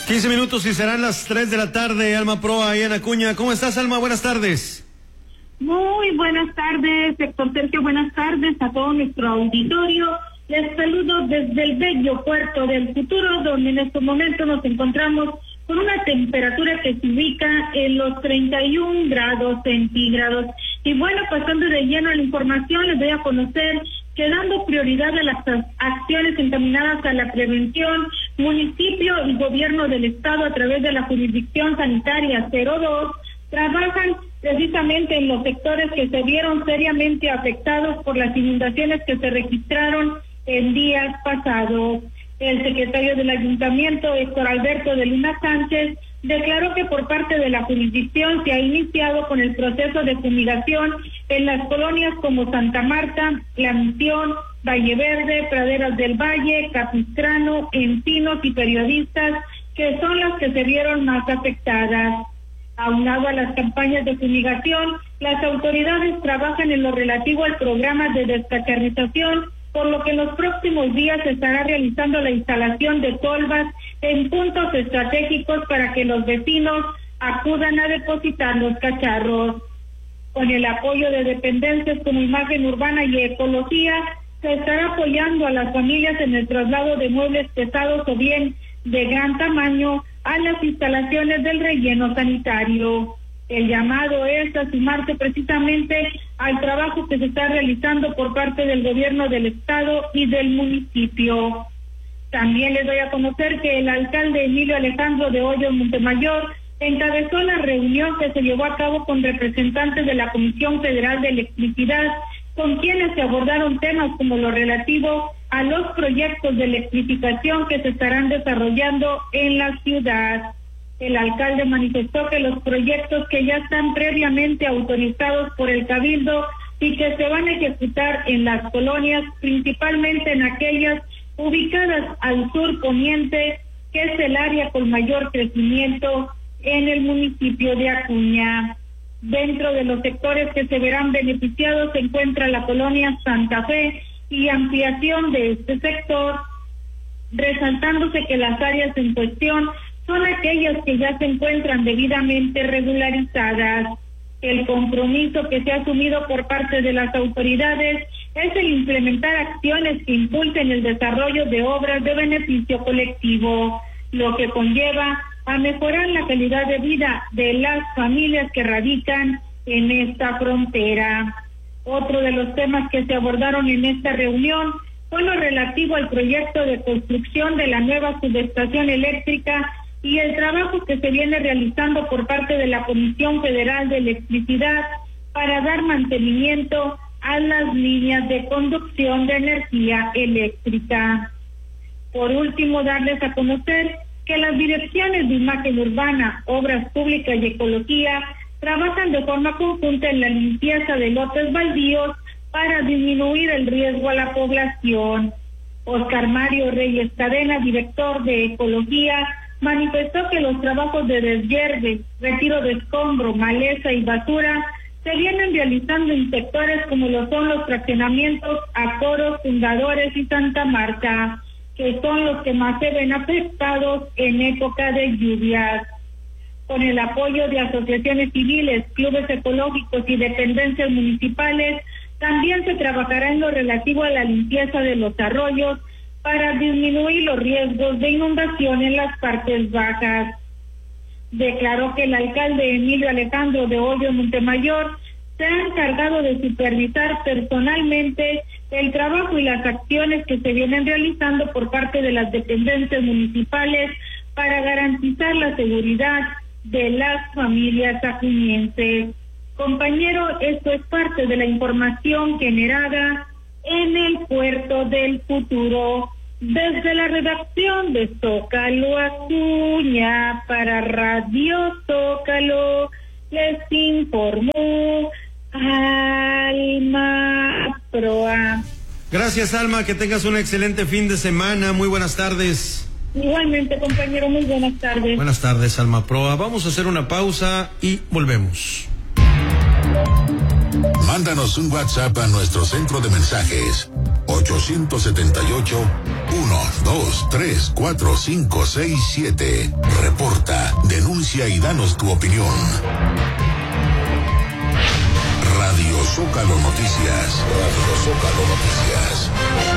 15 minutos y serán las 3 de la tarde, Alma Proa y Ana Acuña. ¿Cómo estás, Alma? Buenas tardes. Muy buenas tardes, Héctor Sergio. Buenas tardes a todo nuestro auditorio. Les saludo desde el bello puerto del futuro, donde en estos momentos nos encontramos con una temperatura que se ubica en los 31 grados centígrados. Y bueno, pasando de lleno a la información, les voy a conocer que dando prioridad a las acciones encaminadas a la prevención, municipio y gobierno del estado a través de la jurisdicción sanitaria 02 trabajan precisamente en los sectores que se vieron seriamente afectados por las inundaciones que se registraron en días pasados. El secretario del ayuntamiento, Héctor Alberto de Luna Sánchez, declaró que por parte de la jurisdicción se ha iniciado con el proceso de fumigación en las colonias como Santa Marta, La Misión, Valle Verde, Praderas del Valle, Capistrano, Encinos y Periodistas, que son las que se vieron más afectadas. Aunado a las campañas de fumigación, las autoridades trabajan en lo relativo al programa de descacharrización, por lo que en los próximos días se estará realizando la instalación de tolvas en puntos estratégicos para que los vecinos acudan a depositar los cacharros. Con el apoyo de dependencias como Imagen Urbana y Ecología, se estará apoyando a las familias en el traslado de muebles pesados o bien de gran tamaño a las instalaciones del relleno sanitario. El llamado es a sumarse precisamente al trabajo que se está realizando por parte del gobierno del estado y del municipio. También les doy a conocer que el alcalde Emilio Alejandro de Hoyos Montemayor encabezó la reunión que se llevó a cabo con representantes de la Comisión Federal de Electricidad, con quienes se abordaron temas como lo relativo a los proyectos de electrificación que se estarán desarrollando en la ciudad. El alcalde manifestó que los proyectos que ya están previamente autorizados por el Cabildo y que se van a ejecutar en las colonias, principalmente en aquellas ubicadas al sur poniente, que es el área con mayor crecimiento en el municipio de Acuña. Dentro de los sectores que se verán beneficiados se encuentra la colonia Santa Fe y ampliación de este sector, resaltándose que las áreas en cuestión son aquellas que ya se encuentran debidamente regularizadas. El compromiso que se ha asumido por parte de las autoridades es el implementar acciones que impulsen el desarrollo de obras de beneficio colectivo, lo que conlleva a mejorar la calidad de vida de las familias que radican en esta frontera. Otro de los temas que se abordaron en esta reunión fue lo relativo al proyecto de construcción de la nueva subestación eléctrica y el trabajo que se viene realizando por parte de la Comisión Federal de Electricidad para dar mantenimiento a las líneas de conducción de energía eléctrica. Por último, darles a conocer que las direcciones de Imagen Urbana, Obras Públicas y Ecología trabajan de forma conjunta en la limpieza de lotes baldíos para disminuir el riesgo a la población. Oscar Mario Reyes Cadena, director de Ecología, manifestó que los trabajos de deshierve, retiro de escombro, maleza y basura se vienen realizando en sectores como lo son los fraccionamientos Acoros, Fundadores y Santa Marta, que son los que más se ven afectados en época de lluvias. Con el apoyo de asociaciones civiles, clubes ecológicos y dependencias municipales, también se trabajará en lo relativo a la limpieza de los arroyos para disminuir los riesgos de inundación en las partes bajas. Declaró que el alcalde Emilio Alejandro de Hoyos Montemayor se ha encargado de supervisar personalmente el trabajo y las acciones que se vienen realizando por parte de las dependencias municipales para garantizar la seguridad de las familias acuñenses. Compañero, esto es parte de la información generada en el puerto del futuro. Desde la redacción de Zócalo Acuña para Radio Zócalo, les informó Alma Proa. Gracias, Alma, que tengas un excelente fin de semana. Muy buenas tardes. Igualmente, compañero, muy buenas tardes. Buenas tardes, Alma Proa. Vamos a hacer una pausa y volvemos. Mándanos un WhatsApp a nuestro centro de mensajes 878-123-4567. Reporta, denuncia y danos tu opinión. Radio Zócalo Noticias. Radio Zócalo Noticias.